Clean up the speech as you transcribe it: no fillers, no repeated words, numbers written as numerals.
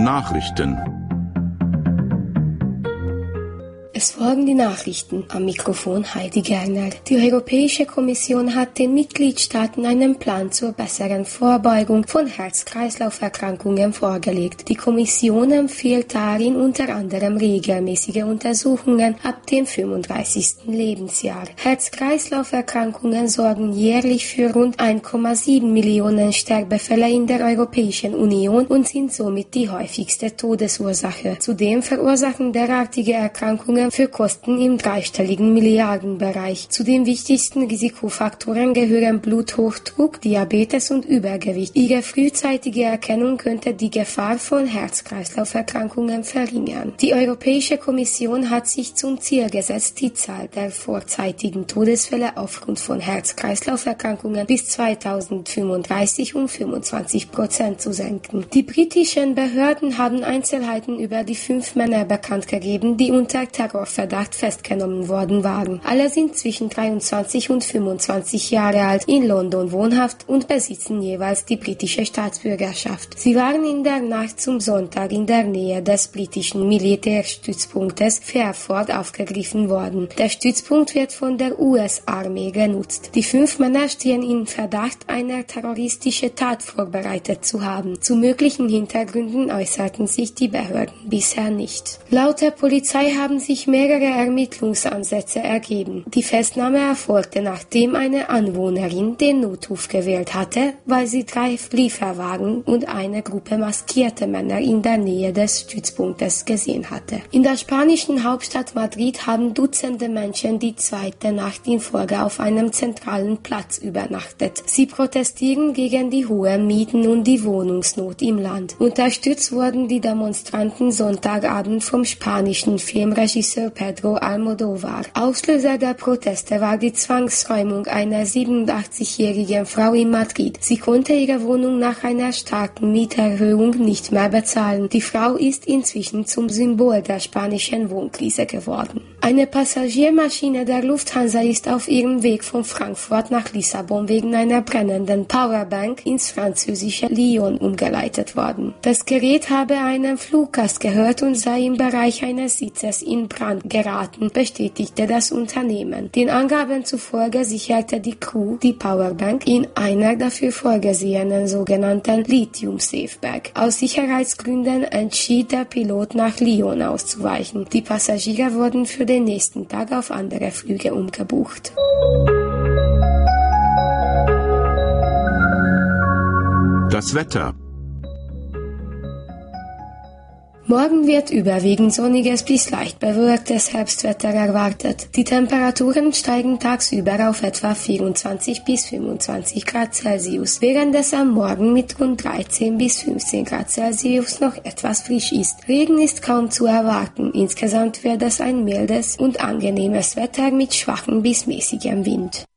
Nachrichten. Es folgen die Nachrichten. Am Mikrofon Heidi Gerner. Die Europäische Kommission hat den Mitgliedstaaten einen Plan zur besseren Vorbeugung von Herz-Kreislauf-Erkrankungen vorgelegt. Die Kommission empfiehlt darin unter anderem regelmäßige Untersuchungen ab dem 35. Lebensjahr. Herz-Kreislauf-Erkrankungen sorgen jährlich für rund 1,7 Millionen Sterbefälle in der Europäischen Union und sind somit die häufigste Todesursache. Zudem verursachen derartige Erkrankungen für Kosten im dreistelligen Milliardenbereich. Zu den wichtigsten Risikofaktoren gehören Bluthochdruck, Diabetes und Übergewicht. Ihre frühzeitige Erkennung könnte die Gefahr von Herz-Kreislauf-Erkrankungen verringern. Die Europäische Kommission hat sich zum Ziel gesetzt, die Zahl der vorzeitigen Todesfälle aufgrund von Herz-Kreislauf-Erkrankungen bis 2035 um 25% zu senken. Die britischen Behörden haben Einzelheiten über die 5 Männer bekannt gegeben, die unter Terrorverdacht festgenommen worden waren. Alle sind zwischen 23 und 25 Jahre alt, in London wohnhaft und besitzen jeweils die britische Staatsbürgerschaft. Sie waren in der Nacht zum Sonntag in der Nähe des britischen Militärstützpunktes Fairford aufgegriffen worden. Der Stützpunkt wird von der US-Armee genutzt. Die 5 Männer stehen in Verdacht, eine terroristische Tat vorbereitet zu haben. Zu möglichen Hintergründen äußerten sich die Behörden bisher nicht. Laut der Polizei haben sich mehrere Ermittlungsansätze ergeben. Die Festnahme erfolgte, nachdem eine Anwohnerin den Notruf gewählt hatte, weil sie 3 Lieferwagen und eine Gruppe maskierte Männer in der Nähe des Stützpunktes gesehen hatte. In der spanischen Hauptstadt Madrid haben Dutzende Menschen die zweite Nacht in Folge auf einem zentralen Platz übernachtet. Sie protestieren gegen die hohen Mieten und die Wohnungsnot im Land. Unterstützt wurden die Demonstranten Sonntagabend vom spanischen Filmregisseur Pedro Almodóvar. Auslöser der Proteste war die Zwangsräumung einer 87-jährigen Frau in Madrid. Sie konnte ihre Wohnung nach einer starken Mieterhöhung nicht mehr bezahlen. Die Frau ist inzwischen zum Symbol der spanischen Wohnkrise geworden. Eine Passagiermaschine der Lufthansa ist auf ihrem Weg von Frankfurt nach Lissabon wegen einer brennenden Powerbank ins französische Lyon umgeleitet worden. Das Gerät habe einen Fluggast gehört und sei im Bereich eines Sitzes in Brand geraten, bestätigte das Unternehmen. Den Angaben zufolge sicherte die Crew die Powerbank in einer dafür vorgesehenen sogenannten Lithium-Safe-Bag. Aus Sicherheitsgründen entschied der Pilot, nach Lyon auszuweichen. Die Passagiere wurden für den nächsten Tag auf andere Flüge umgebucht. Das Wetter. Morgen wird überwiegend sonniges bis leicht bewölktes Herbstwetter erwartet. Die Temperaturen steigen tagsüber auf etwa 24 bis 25 Grad Celsius, während es am Morgen mit rund 13 bis 15 Grad Celsius noch etwas frisch ist. Regen ist kaum zu erwarten. Insgesamt wird es ein mildes und angenehmes Wetter mit schwachem bis mäßigem Wind.